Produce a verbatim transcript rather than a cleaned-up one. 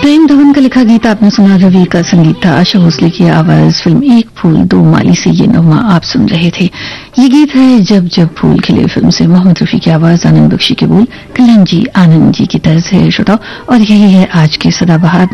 प्रेम धवन का लिखा गीत आपने सुना, रवि का संगीत था, आशा भोसले की आवाज। फिल्म एक फूल दो माली से ये नगमा आप सुन रहे थे। ये गीत है जब जब फूल खिले फिल्म से, मोहम्मद रफी की आवाज, आनंद बख्शी के बोल, कल्याण जी आनंद जी की तर्ज है श्रोताओ। और यही है आज के सदाबहार